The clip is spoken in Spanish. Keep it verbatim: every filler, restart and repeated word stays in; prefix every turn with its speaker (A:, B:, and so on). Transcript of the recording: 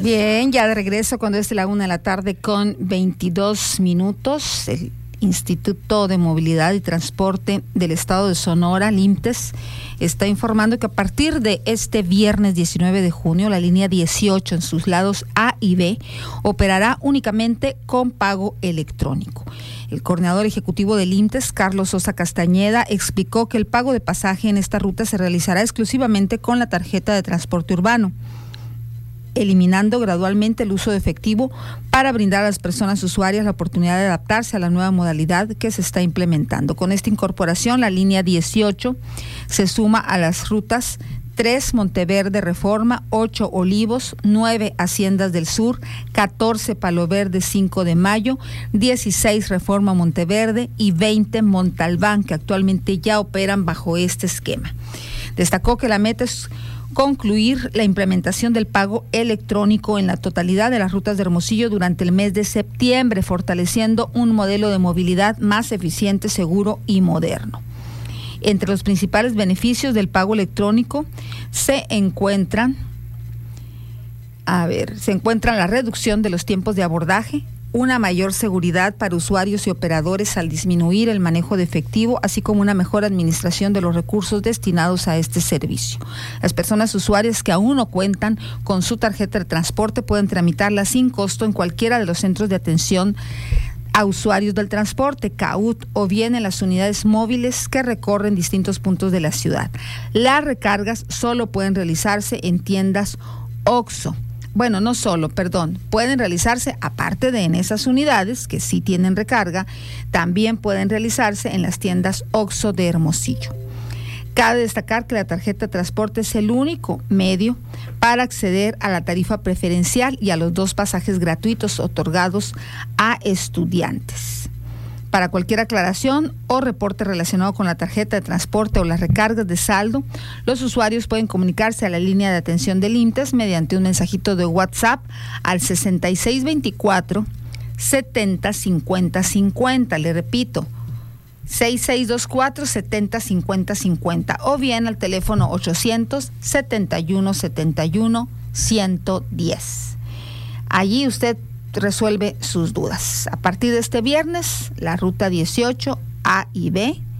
A: Bien, ya de regreso cuando es la una de la tarde con veintidós minutos. El Instituto de Movilidad y Transporte del Estado de Sonora, el IMTES, está informando que a partir de este viernes diecinueve de junio, la línea dieciocho en sus lados A y B operará únicamente con pago electrónico. El coordinador ejecutivo del IMTES, Carlos Sosa Castañeda, explicó que el pago de pasaje en esta ruta se realizará exclusivamente con la tarjeta de transporte urbano, eliminando gradualmente el uso de efectivo para brindar a las personas usuarias la oportunidad de adaptarse a la nueva modalidad que se está implementando. Con esta incorporación, la línea dieciocho se suma a las rutas tres Monteverde Reforma, ocho Olivos, nueve Haciendas del Sur, catorce Palo Verde cinco de Mayo, dieciséis Reforma Monteverde y veinte Montalbán, que actualmente ya operan bajo este esquema. Destacó que la meta es concluir la implementación del pago electrónico en la totalidad de las rutas de Hermosillo durante el mes de septiembre, fortaleciendo un modelo de movilidad más eficiente, seguro y moderno. Entre los principales beneficios del pago electrónico se encuentran, a ver, se encuentran la reducción de los tiempos de abordaje, una mayor seguridad para usuarios y operadores al disminuir el manejo de efectivo, así como una mejor administración de los recursos destinados a este servicio. Las personas usuarias que aún no cuentan con su tarjeta de transporte pueden tramitarla sin costo en cualquiera de los centros de atención a usuarios del transporte, C A U T, o bien en las unidades móviles que recorren distintos puntos de la ciudad. Las recargas solo pueden realizarse en tiendas OXXO. Bueno, no solo, perdón, pueden realizarse aparte de en esas unidades que sí tienen recarga, también pueden realizarse en las tiendas OXXO de Hermosillo. Cabe destacar que la tarjeta de transporte es el único medio para acceder a la tarifa preferencial y a los dos pasajes gratuitos otorgados a estudiantes. Para cualquier aclaración o reporte relacionado con la tarjeta de transporte o las recargas de saldo, los usuarios pueden comunicarse a la línea de atención del IMTES mediante un mensajito de WhatsApp al sesenta y seis veinticuatro, setenta cincuenta cincuenta. Le repito, seis seis dos cuatro, setenta cincuenta cincuenta, o bien al teléfono ochocientos, setenta y uno setenta y uno, ciento diez. Allí usted resuelve sus dudas. A partir de este viernes, la ruta dieciocho A y B